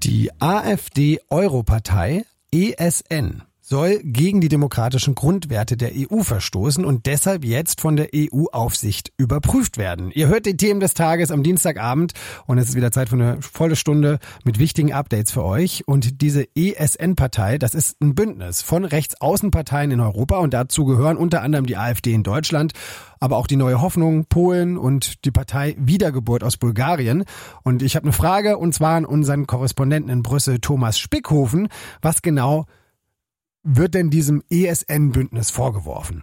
Die AfD-Europartei ESN soll gegen die demokratischen Grundwerte der EU verstoßen und deshalb jetzt von der EU-Aufsicht überprüft werden. Ihr hört die Themen des Tages am Dienstagabend und es ist wieder Zeit für eine volle Stunde mit wichtigen Updates für euch. Und diese ESN-Partei, das ist ein Bündnis von Rechtsaußenparteien in Europa und dazu gehören unter anderem die AfD in Deutschland, aber auch die Neue Hoffnung Polen und die Partei Wiedergeburt aus Bulgarien. Und ich habe eine Frage und zwar an unseren Korrespondenten in Brüssel, Thomas Spickhofen. Was genau wird denn diesem ESN-Bündnis vorgeworfen?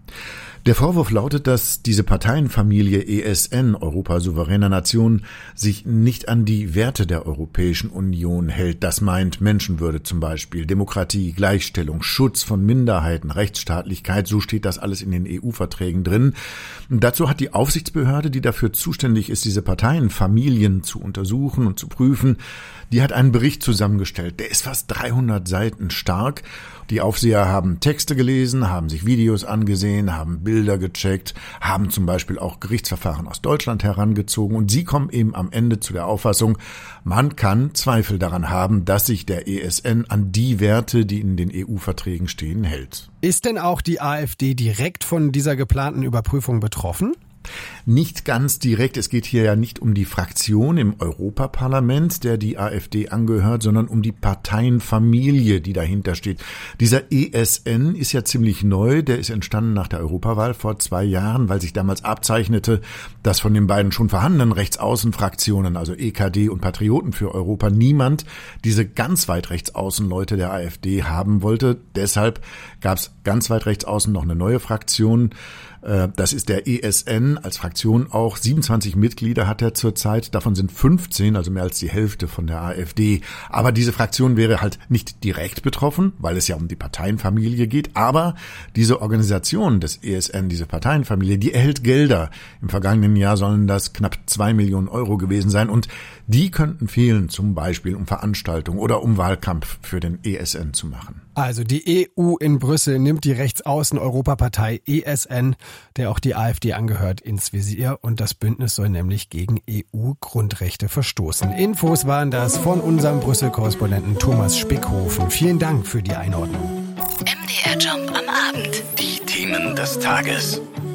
Der Vorwurf lautet, dass diese Parteienfamilie ESN, Europa souveräner Nationen, sich nicht an die Werte der Europäischen Union hält. Das meint Menschenwürde zum Beispiel, Demokratie, Gleichstellung, Schutz von Minderheiten, Rechtsstaatlichkeit, so steht das alles in den EU-Verträgen drin. Und dazu hat die Aufsichtsbehörde, die dafür zuständig ist, diese Parteienfamilien zu untersuchen und zu prüfen, die hat einen Bericht zusammengestellt. Der ist fast 300 Seiten stark. Die Aufseher haben Texte gelesen, haben sich Videos angesehen, haben Bilder gecheckt, haben zum Beispiel auch Gerichtsverfahren aus Deutschland herangezogen und sie kommen eben am Ende zu der Auffassung, man kann Zweifel daran haben, dass sich der ESN an die Werte, die in den EU-Verträgen stehen, hält. Ist denn auch die AfD direkt von dieser geplanten Überprüfung betroffen? Nicht ganz direkt. Es geht hier ja nicht um die Fraktion im Europaparlament, der die AfD angehört, sondern um die Parteienfamilie, die dahinter steht. Dieser ESN ist ja ziemlich neu. Der ist entstanden nach der Europawahl vor 2 Jahren, weil sich damals abzeichnete, dass von den beiden schon vorhandenen Rechtsaußenfraktionen, also EKD und Patrioten für Europa, niemand diese ganz weit rechtsaußen Leute der AfD haben wollte. Deshalb gab es ganz weit rechtsaußen noch eine neue Fraktion. Das ist der ESN als Fraktion auch. 27 Mitglieder hat er zurzeit. Davon sind 15, also mehr als die Hälfte von der AfD. Aber diese Fraktion wäre halt nicht direkt betroffen, weil es ja um die Parteienfamilie geht. Aber diese Organisation des ESN, diese Parteienfamilie, die erhält Gelder. Im vergangenen Jahr sollen das knapp 2 Millionen Euro gewesen sein. Und die könnten fehlen, zum Beispiel um Veranstaltungen oder um Wahlkampf für den ESN zu machen. Also die EU in Brüssel nimmt die Rechtsaußen-Europapartei ESN, der auch die AfD angehört, ins Visier und das Bündnis soll nämlich gegen EU-Grundrechte verstoßen. Infos waren das von unserem Brüssel-Korrespondenten Thomas Spickhofen. Vielen Dank für die Einordnung. MDR Jump am Abend. Die Themen des Tages.